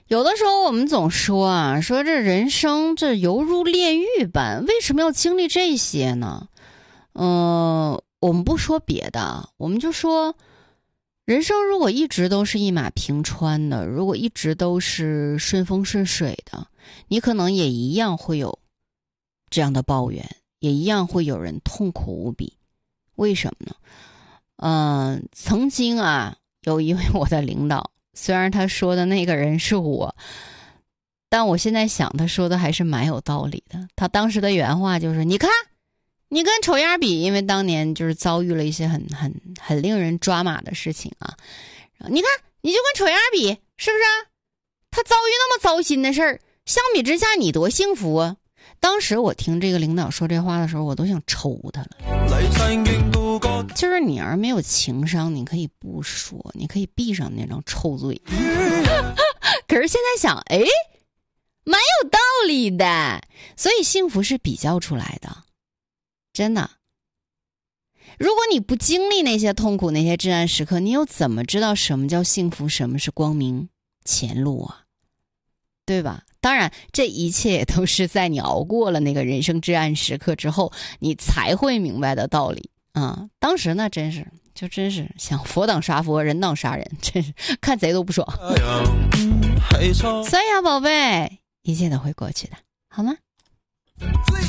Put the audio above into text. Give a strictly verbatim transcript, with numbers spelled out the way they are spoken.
有的时候我们总说啊，说这人生这犹如炼狱般，为什么要经历这些呢？嗯、呃，我们不说别的，我们就说，人生如果一直都是一马平川的，如果一直都是顺风顺水的，你可能也一样会有这样的抱怨，也一样会有人痛苦无比。为什么呢？嗯、呃，曾经啊，有一位我的领导。虽然他说的那个人是我，但我现在想他说的还是蛮有道理的。他当时的原话就是：你看，你跟丑丫比，因为当年就是遭遇了一些很很很令人抓马的事情啊。你看，你就跟丑丫比，是不是啊？他遭遇那么糟心的事儿，相比之下你多幸福啊！当时我听这个领导说这话的时候，我都想抽他了。就是你要是没有情商，你可以不说，你可以闭上那张臭嘴。可是现在想，哎，蛮有道理的。所以幸福是比较出来的，真的。如果你不经历那些痛苦、那些至暗时刻，你又怎么知道什么叫幸福，什么是光明前路啊？对吧？当然，这一切也都是在你熬过了那个人生至暗时刻之后，你才会明白的道理啊！当时呢，真是就真是想佛挡杀佛，人挡杀人，真是看贼都不爽。所以啊，宝贝，一切都会过去的，好吗？